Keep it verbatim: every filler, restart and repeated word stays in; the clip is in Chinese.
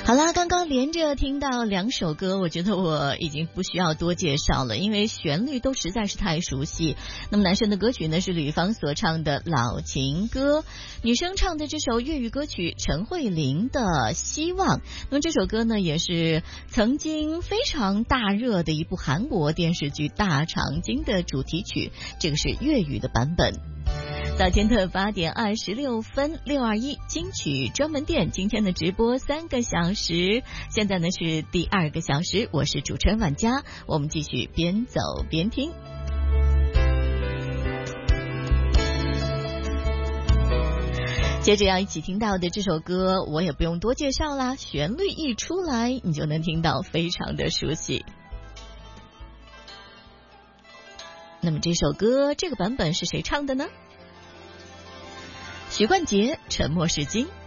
好啦，刚刚连着听到两首歌，我觉得我已经不需要多介绍了，因为旋律都实在是太熟悉。那么男生的歌曲呢是吕方所唱的老情歌，女生唱的这首粤语歌曲陈慧琳的《希望》。那么这首歌呢也是曾经非常大热的一部韩国电视剧《大长今》的主题曲，这个是粤语的版本。早间的八点二十六分，六二一金曲专门店今天的直播三个小时，现在呢是第二个小时，我是主持人婉佳，我们继续边走边听。接着要一起听到的这首歌，我也不用多介绍啦，旋律一出来，你就能听到非常的熟悉。那么这首歌这个版本是谁唱的呢？许冠杰《沉默是金》。